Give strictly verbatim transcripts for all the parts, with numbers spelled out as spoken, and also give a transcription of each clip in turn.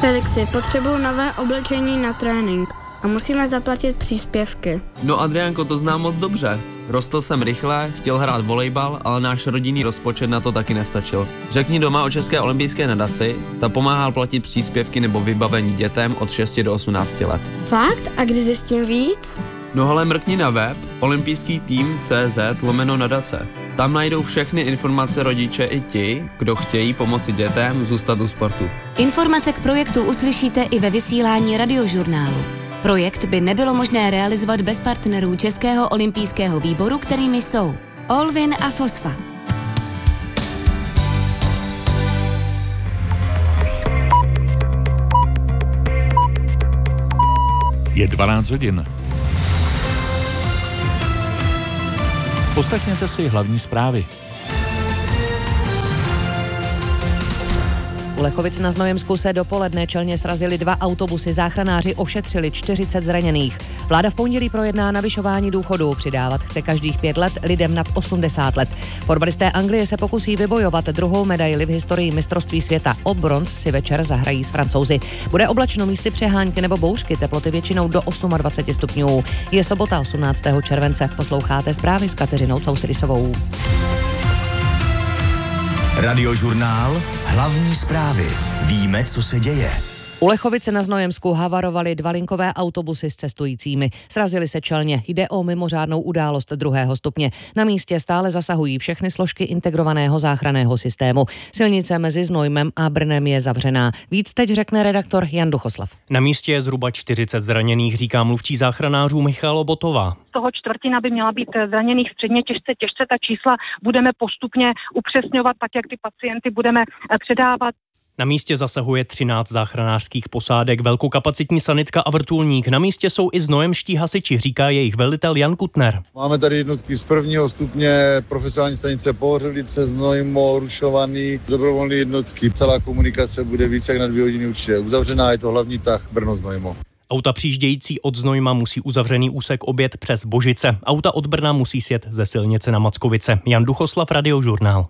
Felixi, potřebuju nové oblečení na trénink a musíme zaplatit příspěvky. No Adriánko, to znám moc dobře. Rostl jsem rychle, chtěl hrát volejbal, ale náš rodinný rozpočet na to taky nestačil. Řekni doma o České olympijské nadaci, ta pomáhá platit příspěvky nebo vybavení dětem od šesti do osmnácti let. Fakt? A kdy zjistím víc? No hele, mrkni na web olympijský tým tečka cé zet lomeno nadace. Tam najdou všechny informace rodiče i ti, kdo chtějí pomoci dětem zůstat u sportu. Informace k projektu uslyšíte i ve vysílání Radiožurnálu. Projekt by nebylo možné realizovat bez partnerů Českého olympijského výboru, kterými jsou Olvin a Fosfa. Je dvanáct hodin. Poslechněte si hlavní zprávy. U Lechovic na Znojemsku se dopoledne čelně srazily dva autobusy. Záchranáři ošetřili čtyřicet zraněných. Vláda v pondělí projedná navyšování důchodů. Přidávat chce každých pět let lidem nad osmdesát let. Fotbalisté Anglie se pokusí vybojovat druhou medaili v historii mistrovství světa. O bronz si večer zahrají s Francouzi. Bude oblačno, místy přehánky nebo bouřky, teploty většinou do dvacet osm stupňů. Je sobota osmnáctého července. Posloucháte zprávy s Kateřinou Cousedisovou. Radiožurnál, hlavní zprávy. Víme, co se děje. U Lechovice na Znojemsku havarovaly dva linkové autobusy s cestujícími. Srazily se čelně. Jde o mimořádnou událost druhého stupně. Na místě stále zasahují všechny složky integrovaného záchranného systému. Silnice mezi Znojmem a Brnem je zavřená. Víc teď řekne redaktor Jan Duchoslav. Na místě je zhruba čtyřicet zraněných, říká mluvčí záchranářů Michal Lobotová. Z toho čtvrtina by měla být zraněných středně těžce, těžce. Ta čísla budeme postupně upřesňovat, tak jak ty pacienty budeme předávat. Na místě zasahuje třináct záchranářských posádek, velkokapacitní sanitka a vrtulník. Na místě jsou i znojemští hasiči, říká jejich velitel Jan Kutner. Máme tady jednotky z prvního stupně, profesionální stanice Pohořelice, Znojmo, Rušovaný, dobrovolné jednotky. Celá komunikace bude více jak na dvě hodiny určitě uzavřená, je to hlavní tah Brno-Znojmo. Auta přijíždějící od Znojma musí uzavřený úsek objet přes Božice. Auta od Brna musí sjet ze silnice na Mackovice. Jan Duchoslav, Radiožurnál.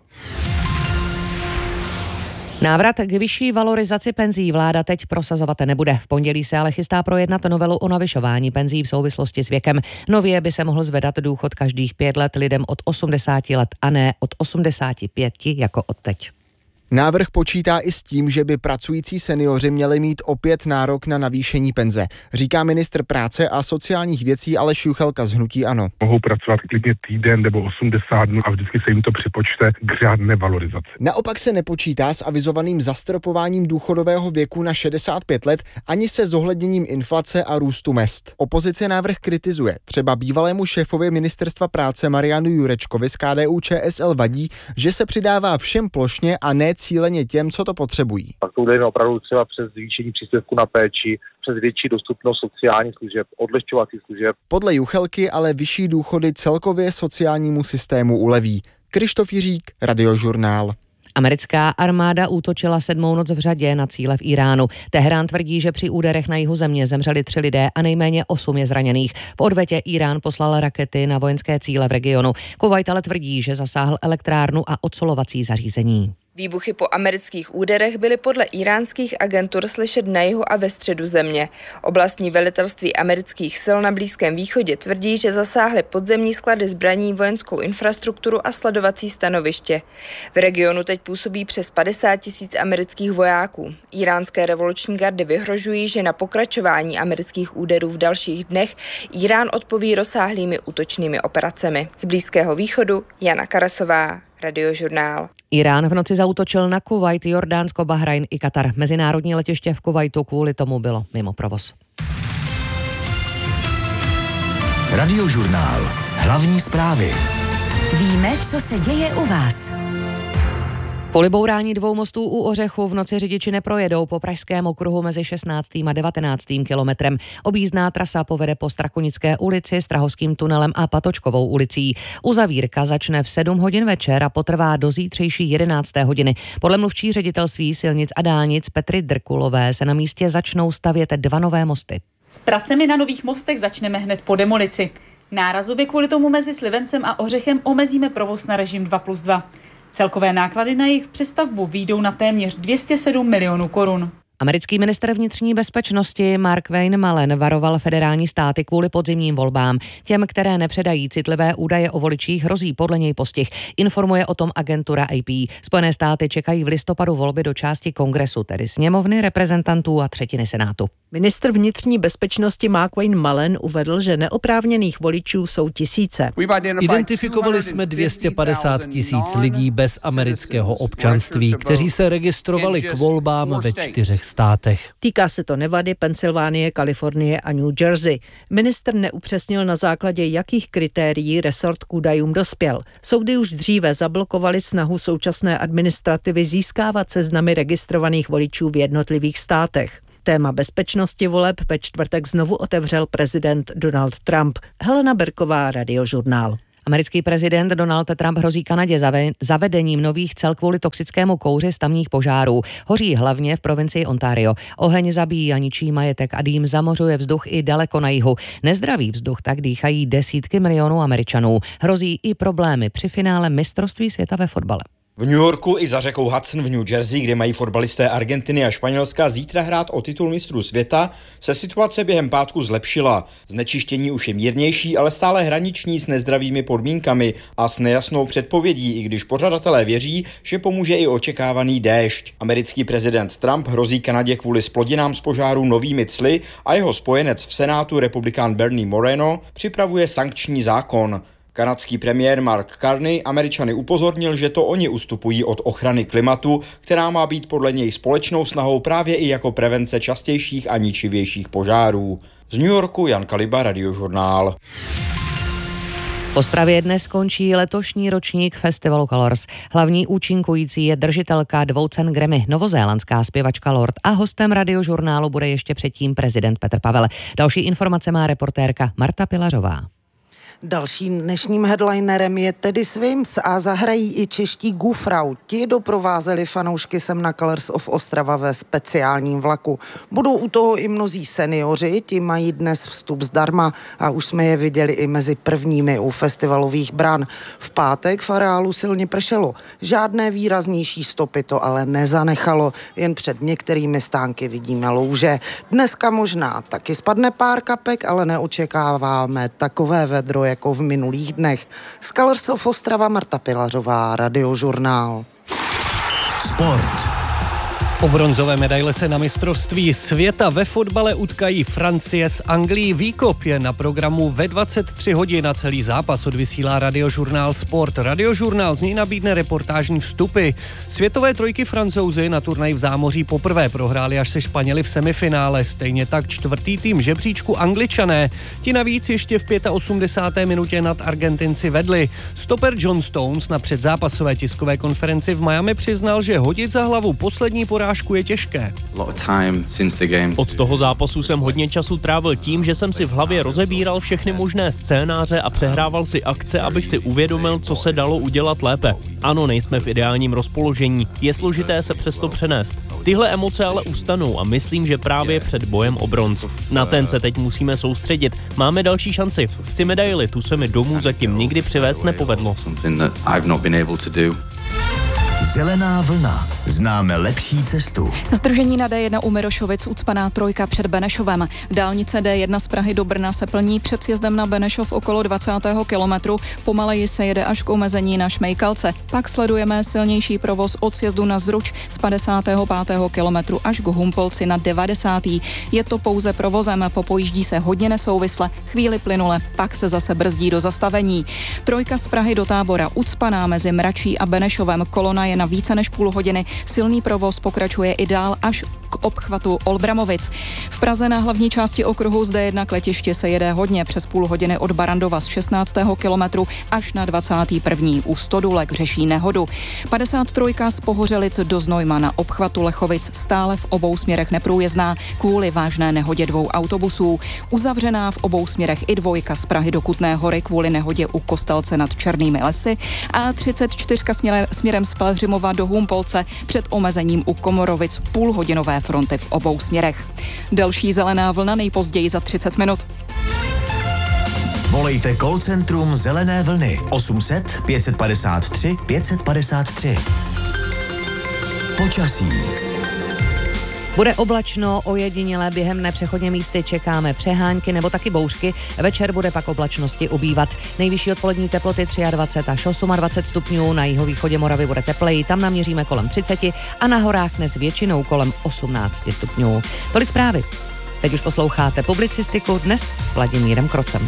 Návrat k vyšší valorizaci penzí vláda teď prosazovat nebude. V pondělí se ale chystá projednat novelu o navyšování penzí v souvislosti s věkem. Nově by se mohl zvedat důchod každých pět let lidem od osmdesáti let a ne od osmdesáti pěti jako od teď. Návrh počítá i s tím, že by pracující seniori měli mít opět nárok na navýšení penze, říká ministr práce a sociálních věcí Aleš Juchelka z hnutí ANO. Mohou pracovat klidně týden nebo osmdesát dnů a vždycky se jim to připočte k řádné valorizaci. Naopak se nepočítá s avizovaným zastropováním důchodového věku na šedesát pět let ani se zohledněním inflace a růstu mezd. Opozice návrh kritizuje. Třeba bývalému šéfovi ministerstva práce Marianu Jurečkovi z K D U Č S L vadí, že se přidává všem plošně a ne cíleně těm, co to potřebují. Pak to uděláme opravdu třeba přes zvýšení příspěvku na péči, přes větší dostupnost sociálních služeb, odlehčovacích služeb. Podle Juchelky ale vyšší důchody celkově sociálnímu systému uleví. Krištof Jiřík, Radiožurnál. Americká armáda útočila sedmou noc v řadě na cíle v Iránu. Teherán tvrdí, že při úderech na jihu země zemřeli tři lidé a nejméně osm je zraněných. V odvetě Irán poslal rakety na vojenské cíle v regionu. Kuvajt ale tvrdí, že zasáhl elektrárnu a odsolovací zařízení. Výbuchy po amerických úderech byly podle íránských agentur slyšet na jihu a ve středu země. Oblastní velitelství amerických sil na Blízkém východě tvrdí, že zasáhly podzemní sklady zbraní, vojenskou infrastrukturu a sledovací stanoviště. V regionu teď působí přes padesát tisíc amerických vojáků. Iránské revoluční gardy vyhrožují, že na pokračování amerických úderů v dalších dnech Irán odpoví rozsáhlými útočnými operacemi. Z Blízkého východu Jana Karasová, Radiožurnál. Irán v noci zaútočil na Kuvajt, Jordánsko, Bahrajn i Katar. Mezinárodní letiště v Kuvajtu kvůli tomu bylo mimo provoz. Radiožurnál. Hlavní zprávy. Víme, co se děje u vás. Kvůli bourání dvou mostů u Ořechu v noci řidiči neprojedou po pražském okruhu mezi šestnáctým a devatenáctým kilometrem. Objízdná trasa povede po Strakonické ulici, Strahovským tunelem a Patočkovou ulicí. Uzavírka začne v sedm hodin večer a potrvá do zítřejší jedenácté hodiny. Podle mluvčí ředitelství silnic a dálnic Petry Drkulové se na místě začnou stavět dva nové mosty. S pracemi na nových mostech začneme hned po demolici. Nárazově kvůli tomu mezi Slivencem a Ořechem omezíme provoz na režim dva plus dva. Celkové náklady na jejich přestavbu vyjdou na téměř dvě stě sedm milionů korun. Americký ministr vnitřní bezpečnosti Mark Wayne Mallon varoval federální státy kvůli podzimním volbám. Těm, které nepředají citlivé údaje o voličích, hrozí podle něj postih. Informuje o tom agentura A P. Spojené státy čekají v listopadu volby do části kongresu, tedy sněmovny, reprezentantů a třetiny senátu. Ministr vnitřní bezpečnosti Mark Wayne Mallon uvedl, že neoprávněných voličů jsou tisíce. Identifikovali jsme dvě stě padesát tisíc lidí bez amerického občanství, kteří se registrovali k volbám ve čtyřech státech. Týká se to Nevady, Pensylvánie, Kalifornie a New Jersey. Ministr neupřesnil, na základě jakých kritérií resort k údajům dospěl. Soudy už dříve zablokovaly snahu současné administrativy získávat seznamy registrovaných voličů v jednotlivých státech. Téma bezpečnosti voleb ve čtvrtek znovu otevřel prezident Donald Trump. Helena Berková, Radiožurnál. Americký prezident Donald Trump hrozí Kanadě zavedením nových cel kvůli toxickému kouři z tamních požárů. Hoří hlavně v provincii Ontario. Oheň zabíjí a ničí majetek a dým zamořuje vzduch i daleko na jihu. Nezdravý vzduch tak dýchají desítky milionů Američanů. Hrozí i problémy při finále mistrovství světa ve fotbale. V New Yorku i za řekou Hudson v New Jersey, kde mají fotbalisté Argentiny a Španělska zítra hrát o titul mistrů světa, se situace během pátku zlepšila. Znečištění už je mírnější, ale stále hraniční s nezdravými podmínkami a s nejasnou předpovědí, i když pořadatelé věří, že pomůže i očekávaný déšť. Americký prezident Trump hrozí Kanadě kvůli splodinám z požáru novými cly a jeho spojenec v Senátu, republikán Bernie Moreno, připravuje sankční zákon. Kanadský premiér Mark Carney Američany upozornil, že to oni ustupují od ochrany klimatu, která má být podle něj společnou snahou právě i jako prevence častějších a ničivějších požárů. Z New Yorku Jan Kaliba, Radiožurnál. V Ostravě dnes končí letošní ročník festivalu Colors. Hlavní účinkující je držitelka dvou cen Grammy, novozélandská zpěvačka Lorde, a hostem Radiožurnálu bude ještě předtím prezident Petr Pavel. Další informace má reportérka Marta Pilařová. Dalším dnešním headlinerem je Teddy Swims a zahrají i čeští Gufrau. Ti doprovázeli fanoušky sem na Colors of Ostrava ve speciálním vlaku. Budou u toho i mnozí seniori, ti mají dnes vstup zdarma a už jsme je viděli i mezi prvními u festivalových bran. V pátek v areálu silně pršelo. Žádné výraznější stopy to ale nezanechalo, jen před některými stánky vidíme louže. Dneska možná taky spadne pár kapek, ale neočekáváme takové vedro jako v minulých dnech. Z Colors of Ostrava Marta Pilařová, Radiožurnál. Sport. O bronzové medaile se na mistrovství světa ve fotbale utkají Francie s Anglií. Výkop je na programu ve dvacet tři hodin na celý zápas odvysílá Radiožurnál Sport. Radiožurnál z něj nabídne reportážní vstupy. Světové trojky Francouzi na turnaj v zámoří poprvé prohráli až se Španěli v semifinále. Stejně tak čtvrtý tým žebříčku Angličané. Ti navíc ještě v osmdesáté páté minutě nad Argentinci vedli. Stoper John Stones na předzápasové tiskové konferenci v Miami přiznal, že hodit za hlavu poslední porážku je těžké. Od toho zápasu jsem hodně času trávil tím, že jsem si v hlavě rozebíral všechny možné scénáře a přehrával si akce, abych si uvědomil, co se dalo udělat lépe. Ano, nejsme v ideálním rozpoložení, je složité se přesto přenést. Tyhle emoce ale ustanou a myslím, že právě před bojem o bronz. Na ten se teď musíme soustředit. Máme další šanci. Chci medaili, tu se mi domů zatím nikdy přivést nepovedlo. Zelená vlna. Známe lepší cestu. Zdržení na D jedna u Mirošovic, ucpaná trojka před Benešovem. Dálnice D jedna z Prahy do Brna se plní před sjezdem na Benešov okolo dvacátého kilometru. Pomaleji se jede až k omezení na Šmejkalce. Pak sledujeme silnější provoz od sjezdu na Zruč z padesátého pátého kilometru až k Humpolci na devadesátý Je to pouze provozem, popojíždí se hodně nesouvisle, chvíli plynule, pak se zase brzdí do zastavení. Trojka z Prahy do Tábora, ucpaná mezi Mračí a Benešovem. Kolona je na více než půl hodiny. Silný provoz pokračuje i dál až k obchvatu Olbramovic. V Praze na hlavní části okruhu z D jedna k letišti se jede hodně, přes půl hodiny od Barandova z šestnáctého kilometru až na dvacátý první U Stodulek řeší nehodu. padesát tři z Pohořelic do Znojma na obchvatu Lechovic stále v obou směrech neprůjezdná kvůli vážné nehodě dvou autobusů. Uzavřená v obou směrech i dvojka z Prahy do Kutné Hory kvůli nehodě u Kostelce nad Černými lesy a třicet čtyři směrem z Pelhřimova do Humpolce před omezením u Komorovic půlhodinové fronty v obou směrech. Delší zelená vlna nejpozději za třicet minut. Volejte call centrum Zelené vlny osm set pět padesát tři pět padesát tři. Počasí. Bude oblačno, ojedinělé během dne přechodně místy čekáme přehánky nebo taky bouřky. Večer bude pak oblačnosti ubývat. Nejvyšší odpolední teploty dvacet tři až dvacet osm stupňů, na jihovýchodě Moravy bude tepleji, tam naměříme kolem třicet a na horách dnes většinou kolem osmnáct stupňů. Tolik zprávy. Teď už posloucháte publicistiku, dnes s Vladimírem Krocem.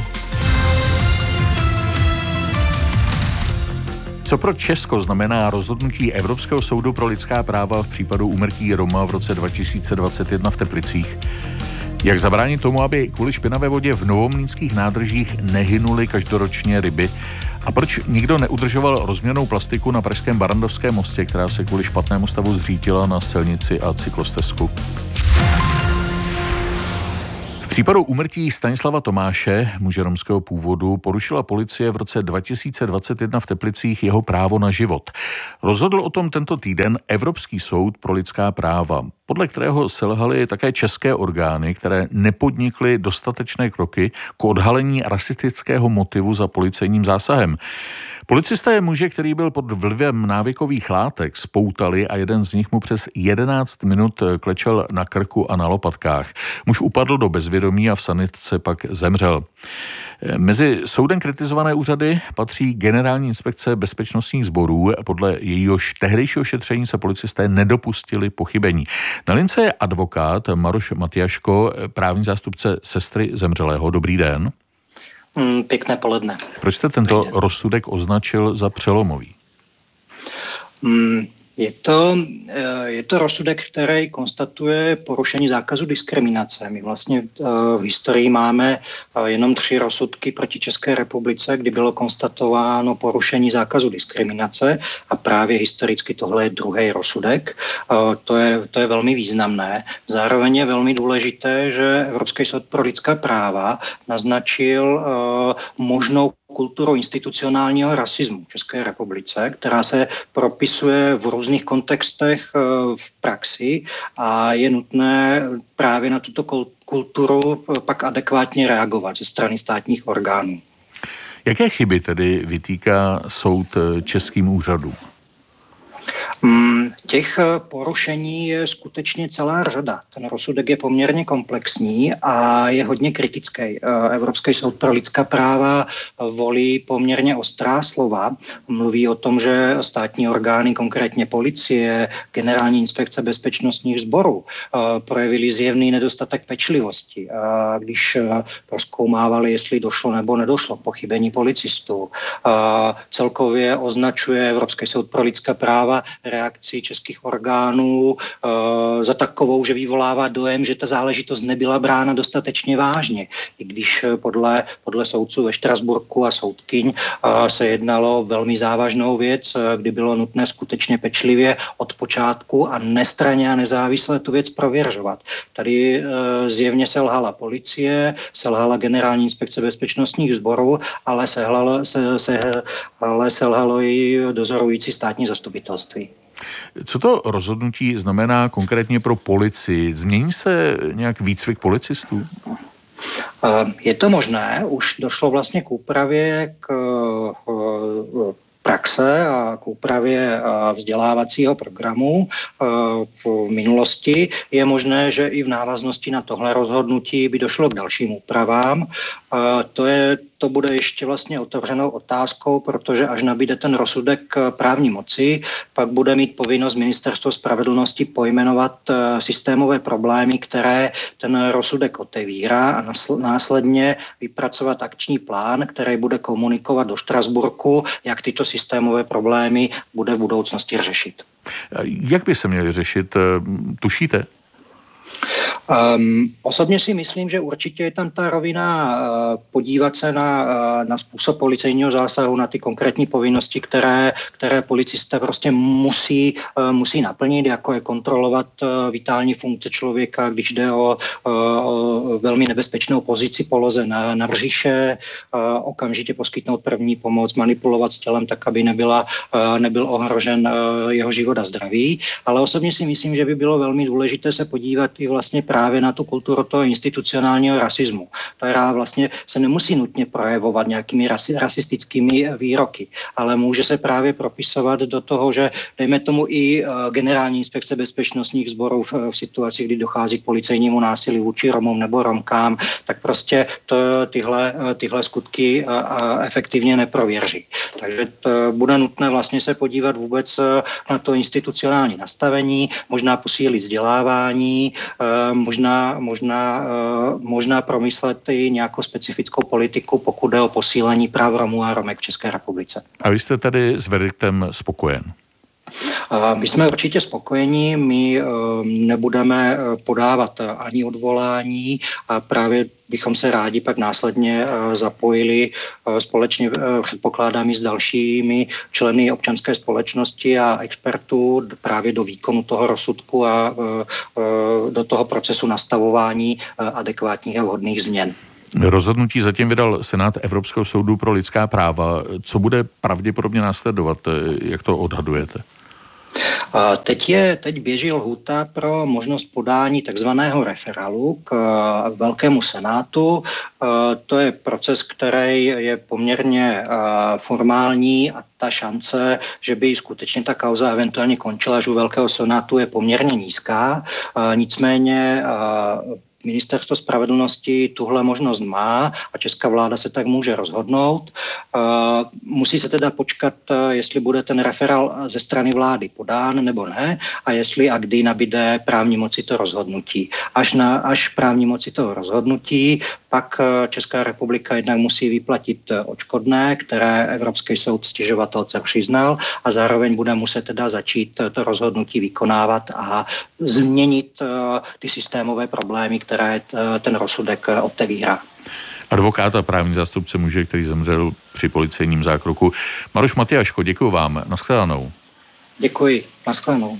Co pro Česko znamená rozhodnutí Evropského soudu pro lidská práva v případu úmrtí Roma v roce dva tisíce dvacet jedna v Teplicích? Jak zabránit tomu, aby kvůli špinavé vodě v novomlýnských nádržích nehynuly každoročně ryby? A proč nikdo neudržoval rozměrnou plastiku na pražském Barrandovském mostě, která se kvůli špatnému stavu zřítila na silnici a cyklostezku? V případu úmrtí Stanislava Tomáše, muže romského původu, porušila policie v roce dva tisíce dvacet jedna v Teplicích jeho právo na život. Rozhodl o tom tento týden Evropský soud pro lidská práva, podle kterého selhaly také české orgány, které nepodnikly dostatečné kroky k odhalení rasistického motivu za policejním zásahem. Policisté muže, který byl pod vlivem návykových látek, spoutali a jeden z nich mu přes jedenáct minut klečel na krku a na lopatkách. Muž upadl do bezvědomí a v sanitce pak zemřel. Mezi soudem kritizované úřady patří Generální inspekce bezpečnostních sborů. Podle jejíhož tehdejšího šetření se policisté nedopustili pochybení. Na lince je advokát Maroš Matyáško, právní zástupce sestry zemřelého. Dobrý den. Mm, pěkné poledne. Proč jste tento rozsudek označil za přelomový? Mm, je to, je to rozsudek, který konstatuje porušení zákazu diskriminace. My vlastně v historii máme jenom tři rozsudky proti České republice, kdy bylo konstatováno porušení zákazu diskriminace a právě historicky tohle je druhý rozsudek. To je, to je velmi významné. Zároveň je velmi důležité, že Evropský soud pro lidská práva naznačil možnou kulturu institucionálního rasismu v České republice, která se propisuje v různých kontextech v praxi a je nutné právě na tuto kulturu pak adekvátně reagovat ze strany státních orgánů. Jaké chyby tedy vytýká soud českým úřadům? Těch porušení je skutečně celá řada. Ten rozsudek je poměrně komplexní a je hodně kritický. Evropský soud pro lidská práva volí poměrně ostrá slova. Mluví o tom, že státní orgány, konkrétně policie, Generální inspekce bezpečnostních sborů, projevili zjevný nedostatek pečlivosti. Když prozkoumávali, jestli došlo nebo nedošlo pochybení policistů. Celkově označuje Evropský soud pro lidská práva reakci českých orgánů e, za takovou, že vyvolává dojem, že ta záležitost nebyla brána dostatečně vážně. I když podle, podle soudců ve Štrasburku a soudkyň e, se jednalo o velmi závažnou věc, e, kdy bylo nutné skutečně pečlivě od počátku a nestranně a nezávisle tu věc prověřovat. Tady e, zjevně selhala policie, selhala Generální inspekce bezpečnostních sborů, ale selhalo, se, se, ale selhalo i dozorující státní zastupitelství. Co to rozhodnutí znamená konkrétně pro policii? Změní se nějak výcvik policistů? Je to možné, už došlo vlastně k úpravě k praxe a k úpravě vzdělávacího programu v minulosti. Je možné, že i v návaznosti na tohle rozhodnutí by došlo k dalším úpravám. To je To bude ještě vlastně otevřenou otázkou, protože až nabíde ten rozsudek právní moci, pak bude mít povinnost Ministerstvo spravedlnosti pojmenovat systémové problémy, které ten rozsudek otevírá a následně vypracovat akční plán, který bude komunikovat do Štrasburku, jak tyto systémové problémy bude v budoucnosti řešit. Jak by se měly řešit? Tušíte? Um, osobně si myslím, že určitě je tam ta rovina uh, podívat se na, uh, na způsob policejního zásahu, na ty konkrétní povinnosti, které, které policisté prostě musí, uh, musí naplnit, jako je kontrolovat uh, vitální funkce člověka, když jde o, uh, o velmi nebezpečnou pozici poloze na, na břiše, uh, okamžitě poskytnout první pomoc, manipulovat s tělem tak, aby nebyla, uh, nebyl ohrožen uh, jeho život a zdraví. Ale osobně si myslím, že by bylo velmi důležité se podívat i vlastně právě na tu kulturu toho institucionálního rasismu, která vlastně se nemusí nutně projevovat nějakými rasi, rasistickými výroky, ale může se právě propisovat do toho, že dejme tomu i generální inspekce bezpečnostních sborů v, v situaci, kdy dochází k policejnímu násilí vůči Romům nebo Romkám, tak prostě to, tyhle, tyhle skutky a, a efektivně neprověří. Takže to bude nutné vlastně se podívat vůbec na to institucionální nastavení, možná posílit vzdělávání, možná, možná, možná promyslet i nějakou specifickou politiku, pokud jde o posílení práv Romů a Romek v České republice. A vy jste tady s verdiktem spokojen? My jsme určitě spokojeni, my nebudeme podávat ani odvolání a právě bychom se rádi pak následně zapojili společně, předpokládám, i s dalšími členy občanské společnosti a expertů právě do výkonu toho rozsudku a do toho procesu nastavování adekvátních a vhodných změn. Rozhodnutí zatím vydal Senát Evropského soudu pro lidská práva. Co bude pravděpodobně následovat? Jak to odhadujete? Teď, je, teď běží lhůta pro možnost podání takzvaného referálu k Velkému senátu. To je proces, který je poměrně formální a ta šance, že by skutečně ta kauza eventuálně končila až u Velkého senátu, je poměrně nízká. Nicméně Ministerstvo spravedlnosti tuhle možnost má a česká vláda se tak může rozhodnout. Musí se teda počkat, jestli bude ten referál ze strany vlády podán nebo ne a jestli a kdy nabíde právní moci to rozhodnutí. Až, na, až právní moci toho rozhodnutí, pak Česká republika jednak musí vyplatit odškodné, které Evropský soud stěžovatelce přiznal a zároveň bude muset teda začít to rozhodnutí vykonávat a změnit ty systémové problémy, které ten rozsudek otevírá. Advokát a právní zástupce muže, který zemřel při policejním zákroku. Maroš Matyáško, děkuji vám. Naschledanou. Děkuji. Naschledanou.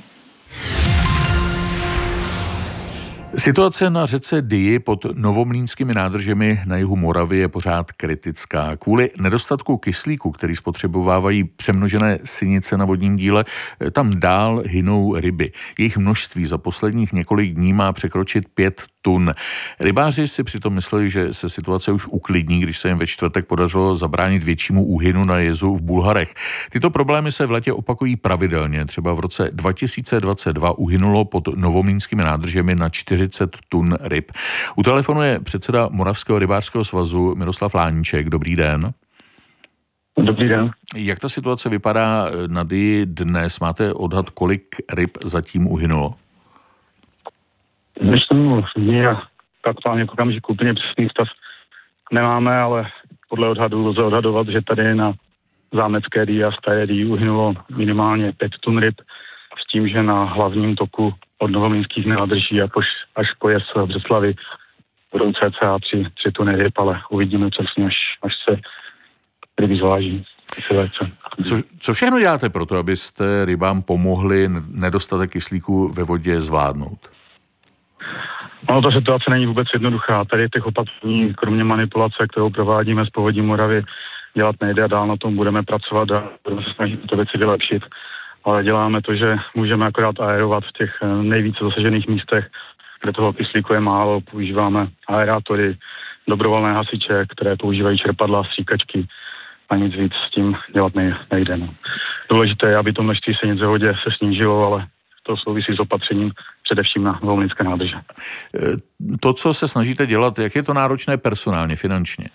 Situace na řece Dyji pod Novomlýnskými nádržemi na jihu Moravy je pořád kritická. Kvůli nedostatku kyslíku, který spotřebovávají přemnožené sinice na vodním díle, tam dál hynou ryby. Jejich množství za posledních několik dní má překročit pět tun. Rybáři si přitom mysleli, že se situace už uklidní, když se jim ve čtvrtek podařilo zabránit většímu úhynu na jezu v Bulharech. Tyto problémy se v létě opakují pravidelně. Třeba v roce dva tisíce dvacet dva uhynulo pod Novomlýnskými nádržemi na čtyřicet tun ryb. U telefonu je předseda Moravského rybářského svazu Miroslav Láníček. Dobrý den. Dobrý den. Jak ta situace vypadá na Dyji dnes? Máte odhad, kolik ryb zatím uhynulo? Dnešnímu dní a aktuálně okamžik úplně přesný stav nemáme, ale podle odhadu lze odhadovat, že tady na Zámecké Dyji a Staré Dyji uhynulo minimálně pět tun ryb, s tím, že na hlavním toku od Novomlýnských nádrží až, až po jez v Břeclavi budou cca tři tuny ryb, ale uvidíme přesně, až, až se ryby zváží. Co, co všechno děláte pro to, abyste rybám pomohli nedostatek kyslíku ve vodě zvládnout? No, ta situace není vůbec jednoduchá. Tady těch opatření, kromě manipulace, kterou provádíme z Povodí Moravy, dělat nejde a dál na tom budeme pracovat a budeme se snažit to věci vylepšit. Ale děláme to, že můžeme akorát aerovat v těch nejvíce zasažených místech, kde toho kyslíku je málo. Používáme aerátory, dobrovolné hasiče, které používají čerpadla, stříkačky a nic víc s tím dělat nejde. No. Důležité je, aby to množství sinic ve vodě se snížilo, ale to souvisí s opatřením především na Novomlýnské nádrže. To, co se snažíte dělat, jak je to náročné personálně, finančně?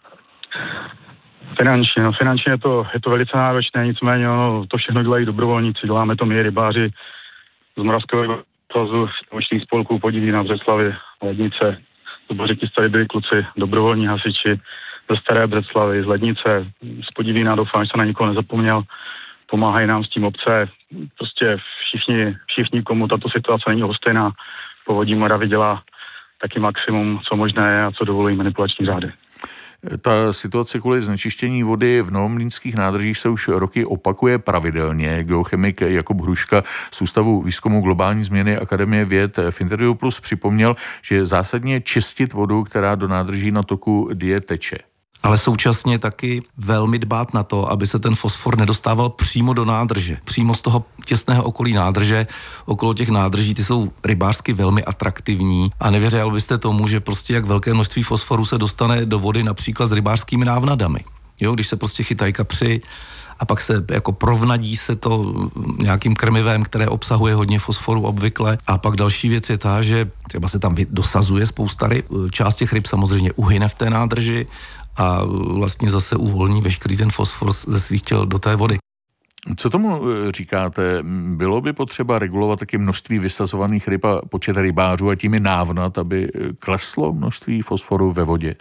Finančně, no finančně je to, je to velice náročné, nicméně no, to všechno dělají dobrovolníci, děláme to my, rybáři z Moravského svazu, z nočních spolků Podivína, Břeclavy, Lednice, z Bořiky byli kluci, dobrovolní hasiči ze Staré Břeclavy, z Lednice, z Podivína, doufám, že se na nikoho nezapomněl, pomáhají nám s tím obce, prostě všichni, všichni, komu tato situace není hostejná, Povodí Moravy dělá taky maximum, co možné je a co dovolují manipulační řády. Ta situace kvůli znečištění vody v Novomlýnských nádržích se už roky opakuje pravidelně. Geochemik Jakub Hruška z Ústavu výzkumu globální změny Akademie věd v Interview Plus připomněl, že je zásadně čistit vodu, která do nádrží na toku Dyje teče. ale současně taky velmi dbát na to, aby se ten fosfor nedostával přímo do nádrže, přímo z toho těsného okolí nádrže. Okolo těch nádrží, ty jsou rybářsky velmi atraktivní a nevěřil byste tomu, že prostě jak velké množství fosforu se dostane do vody například s rybářskými návnadami. Jo, když se prostě chytají kapři a pak se jako provnadí se to nějakým krmivem, které obsahuje hodně fosforu obvykle. A pak další věc je ta, že třeba se tam dosazuje spousta ryb. Část těch ryb samozřejmě uhyne v té nádrži a vlastně zase uvolní veškerý ten fosfor ze svých těl do té vody. Co tomu říkáte? Bylo by potřeba regulovat taky množství vysazovaných ryb a počet rybářů a tím i návnat, aby kleslo množství fosforu ve vodě?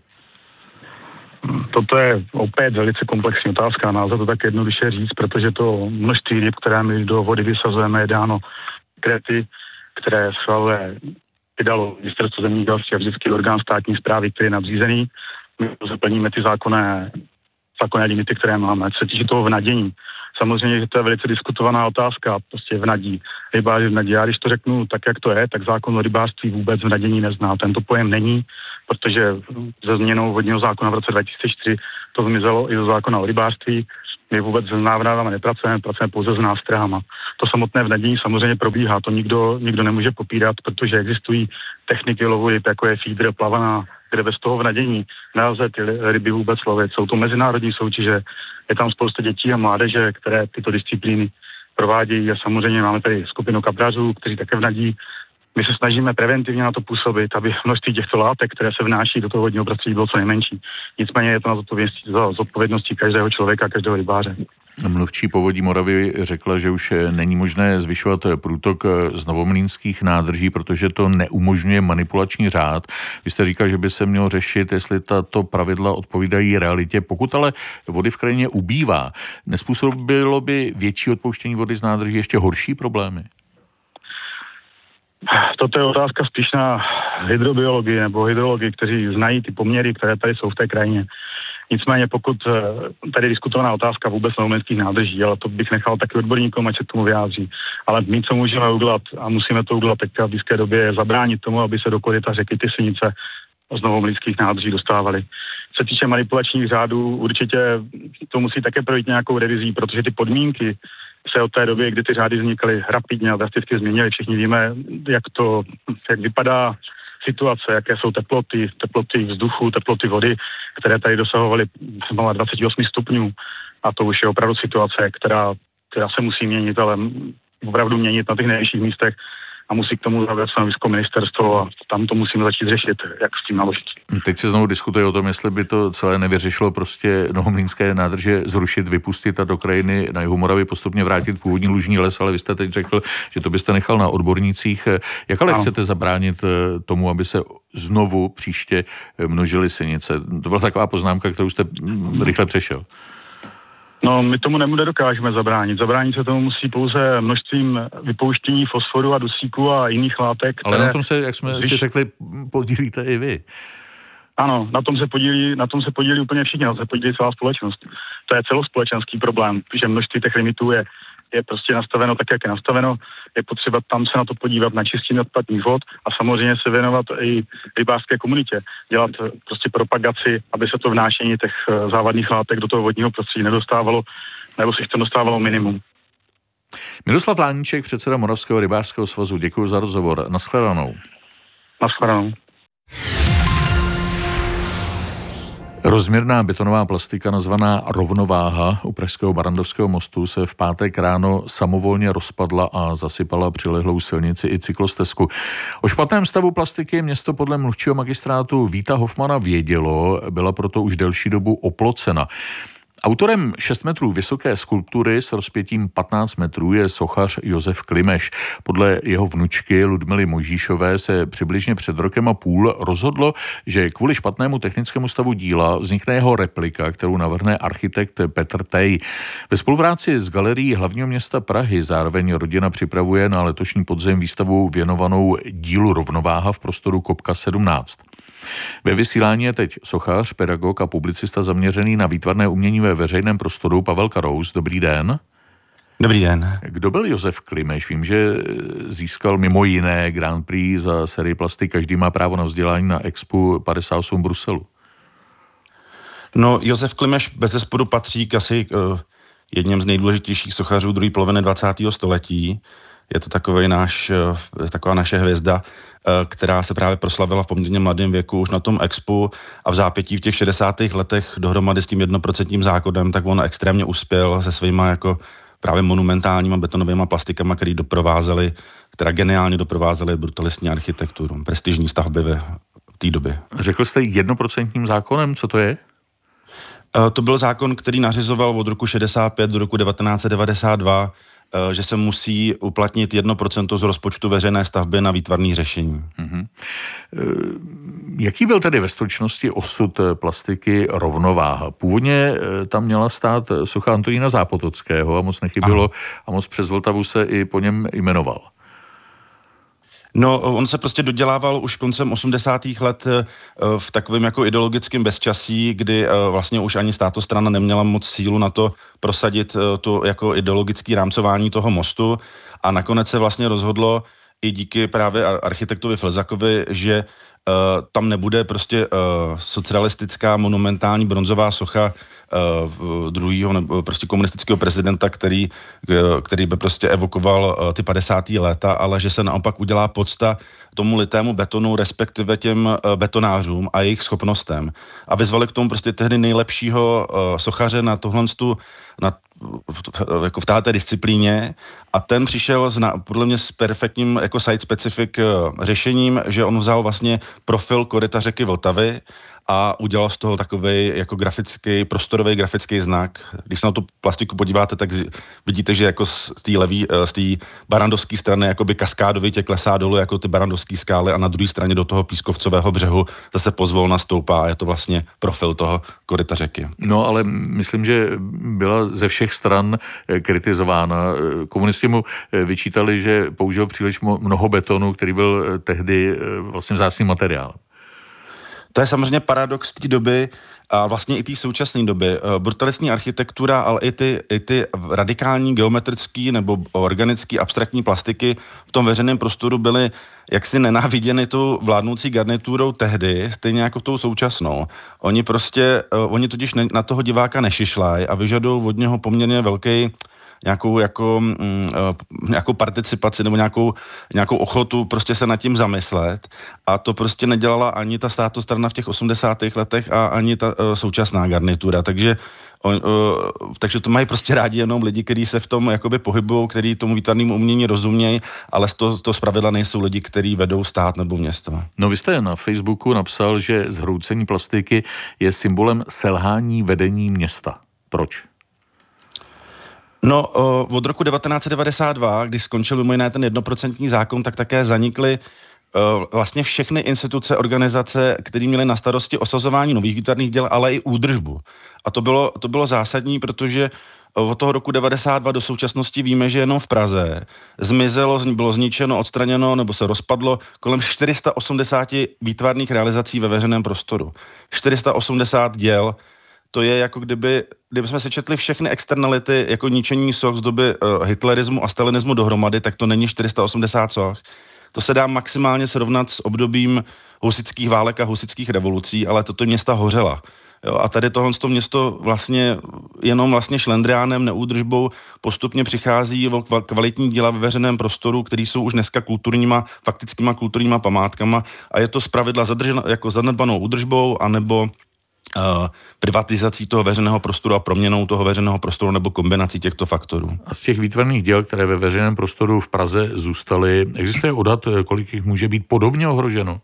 Toto je opět velice komplexní otázka, nelze to tak jednoduše říct, protože to množství ryb, které my do vody vysazujeme, je dáno krety, které schvaluje vydalo Ministerstvo zemědělství a vždycky orgán státní správy, který je nadřízený. My zaplníme ty zákonné, zákonné limity, které máme. Co se týče toho vnadění, samozřejmě, že to je velice diskutovaná otázka, prostě vnadí, rybáři vnadí. Já když to řeknu tak, jak to je, tak zákon o rybářství vůbec vnadění nezná. Tento pojem není, protože ze změnou vodního zákona v roce dva tisíce čtyři to zmizelo i do zákona o rybářství. My vůbec s návnádama nepracujeme, pracujeme pouze s nástrahama. To samotné vnadění samozřejmě probíhá, to nikdo, nikdo nemůže popírat, protože existují techniky lovu ryb, jako je feeder, plavaná, kde bez toho vnadění nelze ty ryby vůbec lovit. Jsou to mezinárodní soutěže, je tam spousta dětí a mládeže, které tyto disciplíny provádějí a samozřejmě máme tady skupinu kaprařů, kteří také vnadí. My se snažíme preventivně na to působit, aby množství těchto látek, které se vnáší do toho vodního prostředí, bylo co nejmenší. Nicméně je to na zodpovědnosti každého člověka, každého rybáře. Mluvčí Povodí Moravy řekla, že už není možné zvyšovat průtok z novomlýnských nádrží, protože to neumožňuje manipulační řád. Vy jste říkal, že by se mělo řešit, jestli tato pravidla odpovídají realitě. Pokud ale vody v krajině ubývá, nezpůsobilo by větší odpouštění vody z nádrží ještě horší problémy? Toto je otázka spíš na hydrobiologii nebo hydrologii, kteří znají ty poměry, které tady jsou v té krajině. Nicméně pokud tady je diskutovaná otázka vůbec novomlýnských nádrží, ale to bych nechal taky odborníkům, ať se k tomu vyjádří. Ale my, co můžeme udělat, a musíme to udělat teďka v blízké době, je zabránit tomu, aby se do koryta řeky ty sinice z novomlýnských nádrží dostávaly. Co se týče manipulačních řádů, určitě to musí také projít nějakou revizí, protože ty podmínky se od té doby, kdy ty řády vznikaly, rapidně a drasticky změnily. Všichni víme, jak to, jak vypadá situace, jaké jsou teploty, teploty vzduchu, teploty vody, které tady dosahovaly dvacet osm stupňů. A to už je opravdu situace, která, která se musí měnit, ale opravdu měnit na těch nejvyšších místech. A musí k tomu zavést stanovisko ministerstvo a tam to musíme začít řešit, jak s tím naložit. Teď se znovu diskutuje o tom, jestli by to celé nevyřešilo prostě novomlýnské nádrže zrušit, vypustit a do krajiny na jihu Moravy postupně vrátit původní lužní les, ale vy jste teď řekl, že to byste nechal na odbornících. Jak ale ano. chcete zabránit tomu, aby se znovu příště množily sinice? To byla taková poznámka, kterou jste rychle přešel. No, my tomu nedokážeme zabránit. Zabránit se tomu musí pouze množstvím vypouštění fosforu a dusíku a jiných látek. Ale na tom se, jak jsme si řekli, podílíte i vy. Ano, na tom se podílí, na tom se podílí úplně všichni, na tom se podílí celá společnost. To je celospolečenský problém, že množství těch limitů je, je prostě nastaveno tak, jak je nastaveno. Je potřeba tam se na to podívat, na čistění odpadních vod a samozřejmě se věnovat i rybářské komunitě. Dělat prostě propagaci, aby se to vnášení těch závadných látek do toho vodního prostředí nedostávalo, nebo se jich to dostávalo minimum. Miroslav Láníček, předseda Moravského rybářského svazu, děkuji za rozhovor. Nashledanou. Nashledanou. Rozměrná betonová plastika nazvaná Rovnováha u pražského Barrandovského mostu se v pátek ráno samovolně rozpadla a zasypala přilehlou silnici i cyklostezku. O špatném stavu plastiky město podle mluvčího magistrátu Víta Hofmana vědělo, byla proto už delší dobu oplocena. Autorem šest metrů vysoké skulptury s rozpětím patnáct metrů je sochař Josef Klimeš. Podle jeho vnučky Ludmily Mojžíšové se přibližně před rokem a půl rozhodlo, že kvůli špatnému technickému stavu díla vznikne jeho replika, kterou navrhne architekt Petr Tej. Ve spolupráci s Galerií hlavního města Prahy zároveň rodina připravuje na letošní podzim výstavu věnovanou dílu Rovnováha v prostoru Kopka sedmnáct. Ve vysílání je teď sochař, pedagog a publicista zaměřený na výtvarné umění ve veřejném prostoru Pavel Karous. Dobrý den. Dobrý den. Kdo byl Josef Klimeš? Vím, že získal mimo jiné Grand Prix za sérii Plasty Každý má právo na vzdělání na Expu padesát osm v Bruselu. No, Josef Klimeš bezesporu patří k asi uh, jedním z nejdůležitějších sochařů druhé poloviny dvacátého století. Je to takovej náš, uh, taková naše hvězda, uh, která se právě proslavila v poměrně mladém věku už na tom expu a v zápětí v těch šedesátých letech dohromady s tím jednoprocentním zákonem, tak on extrémně uspěl se svýma jako právě monumentálníma betonovými plastikama, který doprovázely, která geniálně doprovázely brutalistní architekturu, prestižní stavby ve té době. Řekl jste jednoprocentním zákonem, co to je? To byl zákon, který nařizoval od roku šedesát pět do roku devatenáct set devadesát dva, že se musí uplatnit jedno procento z rozpočtu veřejné stavby na výtvarné řešení. Mm-hmm. Jaký byl tedy ve stručnosti osud plastiky Rovnováha? Původně tam měla stát socha Antonína Zápotockého a moc nechybilo a moc přes Vltavu se i po něm jmenoval. No, on se prostě dodělával už koncem osmdesátých let v takovém jako ideologickém bezčasí, kdy vlastně už ani státostrana neměla moc sílu na to prosadit to jako ideologické rámcování toho mostu a nakonec se vlastně rozhodlo i díky právě architektovi Flzakovi, že Uh, tam nebude prostě uh, socialistická monumentální bronzová socha uh, druhého nebo prostě komunistického prezidenta, který, uh, který by prostě evokoval uh, ty padesátá léta, ale že se naopak udělá podsta tomu litému betonu, respektive těm uh, betonářům a jejich schopnostem. A vyzvali k tomu prostě tehdy nejlepšího uh, sochaře na tohle na v, jako v této disciplíně a ten přišel s, na, podle mě s perfektním jako site-specific uh, řešením, že on vzal vlastně profil koryta řeky Vltavy a udělal z toho takovej jako grafický, prostorový grafický znak. Když se na tu plastiku podíváte, tak vidíte, že jako z té levý, z té barandovské strany jakoby kaskádovitě klesá dolů jako ty barandovské skály a na druhé straně do toho pískovcového břehu zase pozvolna stoupá a je to vlastně profil toho koryta řeky. No, ale myslím, že byla ze všech stran kritizována. Komunisti mu vyčítali, že použil příliš mnoho betonu, který byl tehdy vlastně vzácným materiálem. To je samozřejmě paradox té doby a vlastně i té současné doby. Brutalistní architektura, ale i ty, i ty radikální geometrické nebo organické abstraktní plastiky v tom veřejném prostoru byly jaksi nenáviděny tu vládnoucí garniturou tehdy, stejně jako tou současnou. Oni prostě, oni totiž ne, na toho diváka nešišlají a vyžadují od něho poměrně velký nějakou jako, mm, nějakou participaci nebo nějakou, nějakou ochotu prostě se nad tím zamyslet a to prostě nedělala ani ta státostrana v těch osmdesátých letech a ani ta uh, současná garnitura, takže uh, takže to mají prostě rádi jenom lidi, kteří se v tom jakoby pohybují, kteří tomu výtvarnému umění rozumějí, ale to, to zpravidla nejsou lidi, kteří vedou stát nebo město. No vy jste na Facebooku napsal, že zhroucení plastiky je symbolem selhání vedení města. Proč? No, od roku devatenáct set devadesát dva, když skončil mimo jiné ten jednoprocentní zákon, tak také zanikly vlastně všechny instituce, organizace, které měly na starosti osazování nových výtvarných děl, ale i údržbu. A to bylo, to bylo zásadní, protože od toho roku devadesát dva do současnosti víme, že jenom v Praze zmizelo, bylo zničeno, odstraněno nebo se rozpadlo kolem čtyři sta osmdesát výtvarných realizací ve veřejném prostoru. čtyři sta osmdesát děl. To je jako kdyby, kdyby jsme se četli všechny externality jako ničení soch z doby uh, hitlerismu a stalinismu dohromady, tak to není čtyři sta osmdesát soch. To se dá maximálně srovnat s obdobím husitských válek a husitských revolucí, ale toto města hořela. Jo, a tady tohle to město vlastně jenom vlastně šlendriánem, neúdržbou postupně přichází o kvalitní díla ve veřejném prostoru, který jsou už dneska kulturníma, faktickýma kulturníma památkama a je to zpravidla zadrženo jako zanedbanou údržbou anebo Uh, privatizací toho veřejného prostoru a proměnou toho veřejného prostoru nebo kombinací těchto faktorů. A z těch výtvarných děl, které ve veřejném prostoru v Praze zůstaly, existuje odhad, kolik jich může být podobně ohroženo?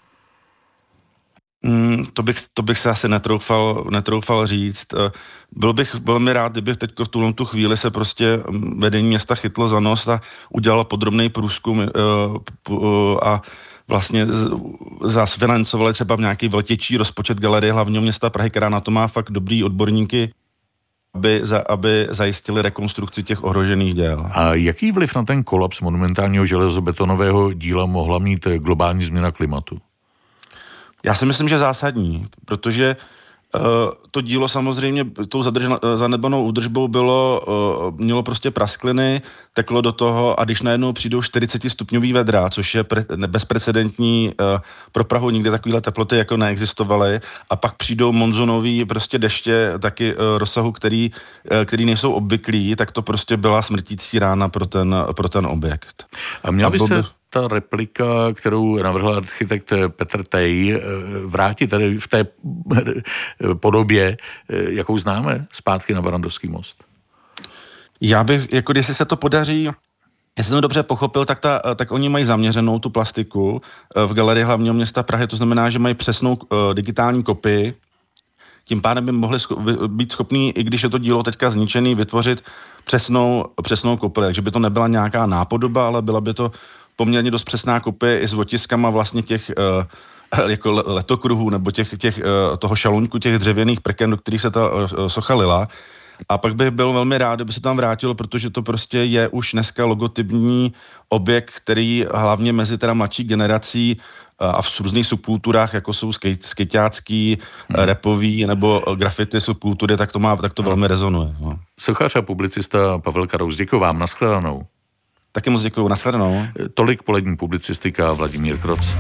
Mm, to, bych, to bych se asi netroufal, netroufal říct. Uh, byl bych velmi rád, kdybych teď v tuhle tu chvíli se prostě vedení města chytlo za nos a udělalo podrobný průzkum uh, uh, a vlastně zase financovali třeba nějaký veltěčí rozpočet Galerie hlavního města Prahy, která na to má fakt dobrý odborníky, aby, za, aby zajistili rekonstrukci těch ohrožených děl. A jaký vliv na ten kolaps monumentálního železobetonového díla mohla mít globální změna klimatu? Já si myslím, že zásadní, protože To dílo samozřejmě tou zadržen, zanedbanou údržbou bylo, mělo prostě praskliny, teklo do toho a když najednou přijdou čtyřicetistupňový vedra, což je pre, bezprecedentní, pro Prahu nikdy takovéhle teploty jako neexistovaly a pak přijdou monzunový prostě deště taky rozsahu, který, který nejsou obvyklý, tak to prostě byla smrtící rána pro ten, pro ten objekt. A měla by se ta replika, kterou navrhl architekt Petr Tej, vrátit tady v té podobě, jakou známe, zpátky na Barrandovský most? Já bych, jako když se to podaří, jestli jsem to dobře pochopil, tak, ta, tak oni mají zaměřenou tu plastiku v galerii hlavního města Prahy, to znamená, že mají přesnou uh, digitální kopii, tím pádem by mohli scho- být schopní, i když je to dílo teďka zničený, vytvořit přesnou, přesnou kopii, takže by to nebyla nějaká nápodoba, ale byla by to poměrně dost přesná kopie i s otiskama vlastně těch uh, jako letokruhů nebo těch, těch, uh, toho šalunku těch dřevěných prken, do kterých se ta uh, socha lila. A pak bych byl velmi rád, kdyby se tam vrátilo, protože to prostě je už dneska logotypní objekt, který hlavně mezi teda mladší generací a v různých subkulturách, jako jsou skate, skejťácký, hmm. rapový nebo graffiti subkultury, tak to má, tak to hmm. velmi rezonuje. No. Sochař a publicista Pavel Karous, děkuji vám, nashledanou. Taky moc děkuji, nashledanou. Tolik polední publicistika, Vladimír Kroc.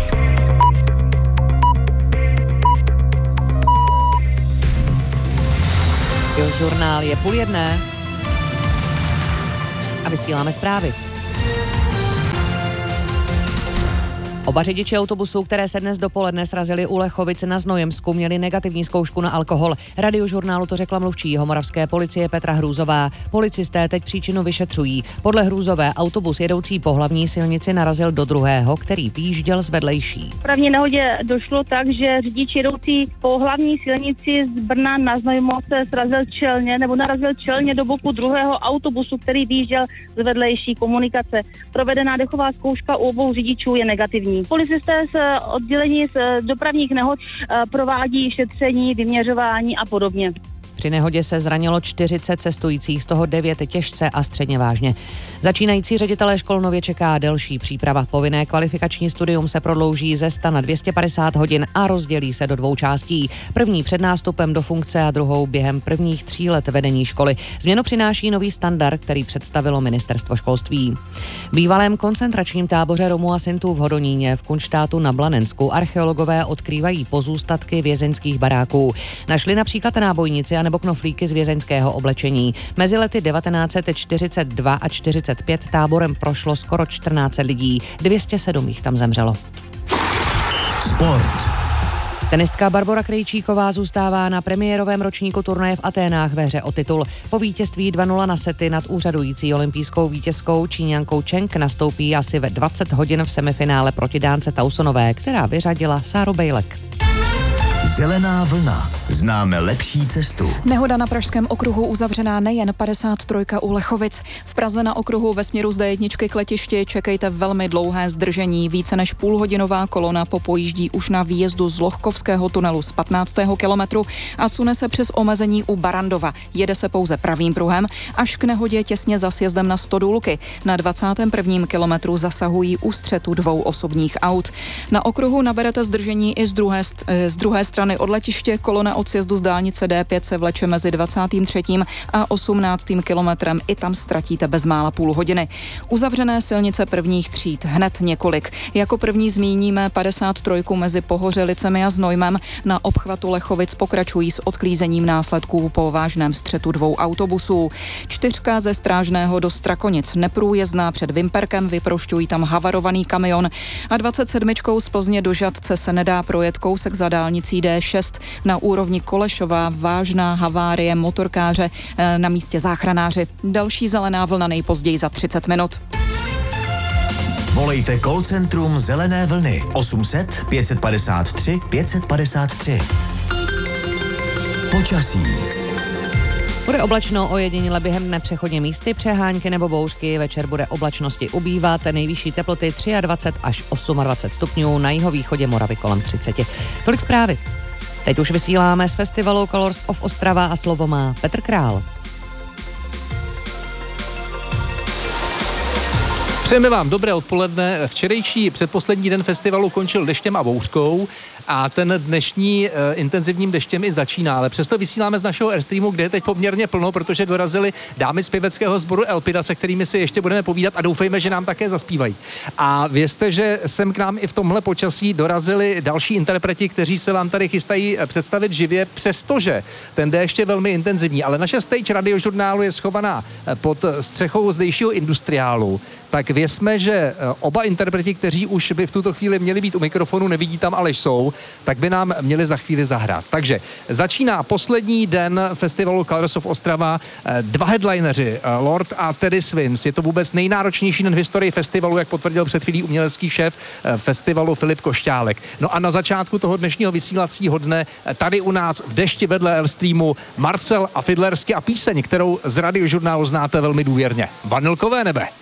Žurnál je půl jedné a vysíláme zprávy. Oba řidiči autobusů, které se dnes dopoledne srazily u Lechovic na Znojemsku, měli negativní zkoušku na alkohol. Radiožurnálu to řekla mluvčí jihomoravské policie Petra Hrůzová. Policisté teď příčinu vyšetřují. Podle Hrůzové autobus jedoucí po hlavní silnici narazil do druhého, který výjížděl z vedlejší. V první nehodě došlo tak, že řidič jedoucí po hlavní silnici z Brna na Znojmo se srazil čelně nebo narazil čelně do boku druhého autobusu, který výjížděl z vedlejší komunikace. Provedená dechová zkouška u obou řidičů je negativní. Policisté z oddělení z dopravních nehod provádí šetření, vyměřování a podobně. Při nehodě se zranilo čtyřicet cestujících, z toho devět těžce a středně vážně. Začínající ředitelé škol nově čeká delší příprava. Povinné kvalifikační studium se prodlouží ze sta na dvě stě padesát hodin a rozdělí se do dvou částí. První před nástupem do funkce a druhou během prvních tří let vedení školy. Změnu přináší nový standard, který představilo ministerstvo školství. V bývalém koncentračním táboře Romů a Sintů v Hodoníně v Kunštátu na Blanensku archeologové odkrývají pozůstatky vězeňských baráků. Našli například nábojnici a nebo knoflíky z vězeňského oblečení. Mezi lety devatenáct set čtyřicet dva a čtyřicet pět táborem prošlo skoro čtrnáct set lidí. dvě stě sedm jich tam zemřelo. Sport. Tenistka Barbora Krejčíková zůstává na premiérovém ročníku turnaje v Aténách ve hře o titul. Po vítězství dva nula na sety nad úřadující olympijskou vítězkou Číňankou Cheng nastoupí asi ve dvacet hodin v semifinále proti Dánce Tausonové, která vyřadila Sáru Bejlek. Zelená vlna. Známe lepší cestu. Nehoda na pražském okruhu uzavřená nejen padesát tři u Lechovic. V Praze na okruhu ve směru z dé jedna k letišti čekejte velmi dlouhé zdržení. Více než půlhodinová kolona popojíždí už na výjezdu z Lohkovského tunelu z patnáctého kilometru a sune se přes omezení u Barrandova. Jede se pouze pravým pruhem až k nehodě těsně za sjezdem na Stodůlky. Na dvacátém prvním kilometru zasahují u střetu dvou osobních aut. Na okruhu naberete zdržení i z druhé, z druhé strany od letiště. Kolona od sjezdu z dálnice dé pět se vleče mezi dvacátým třetím a osmnáctým kilometrem. I tam ztratíte bezmála půl hodiny. Uzavřené silnice prvních tříd hned několik. Jako první zmíníme padesát tři mezi Pohořelicemi a Znojmem. Na obchvatu Lechovic pokračují s odklízením následků po vážném střetu dvou autobusů. Čtyřka ze Strážného do Strakonic neprůjezdná před Vimperkem, vyprošťují tam havarovaný kamion a dvacet sedm z Plzně do Žatce se nedá projet kousek za dálnicí dé šest. Na úrovni Kolešova vážná havárie motorkáře, na místě záchranáři. Další zelená vlna nejpozději za třicet minut. Volejte call centrum Zelené vlny osm set pět padesát tři pět padesát tři. Počasí. Bude oblačno, ojediněle během dne přechodně místy, přehánky nebo bouřky. Večer bude oblačnosti ubývat, nejvyšší teploty dvacet tři až dvacet osm stupňů, na jihovýchodě Moravy kolem třicet. Tolik zprávy. Teď už vysíláme z festivalu Colors of Ostrava a slovo má Petr Král. Přejeme vám dobré odpoledne. Včerejší předposlední den festivalu končil deštěm a bouřkou a ten dnešní uh, intenzivním deštěm i začíná, ale přesto vysíláme z našeho Airstreamu, kde je teď poměrně plno, protože dorazily dámy z pěveckého sboru Elpida, se kterými si ještě budeme povídat a doufejme, že nám také zaspívají. A vězte, že sem k nám i v tomhle počasí dorazili další interpreti, kteří se vám tady chystají představit živě, přestože ten déšť je velmi intenzivní, ale naše stage radiožurnálu je schovaná pod střechou zdejšího industriálu. Tak věřme, že oba interpreti, kteří už by v tuto chvíli měli být u mikrofonu, nevidí tam, ale jsou, tak by nám měli za chvíli zahrát. Takže začíná poslední den festivalu Colors of Ostrava. Dva headlineři, Lord a Teddy Swims. Je to vůbec nejnáročnější den v historii festivalu, jak potvrdil před chvílí umělecký šéf festivalu Filip Košťálek. No a na začátku toho dnešního vysílacího dne tady u nás v dešti vedle Airstreamu Marcel a Fidlersky a píseň, kterou z radiožurnálu znáte velmi důvěrně. Vanilkové nebe.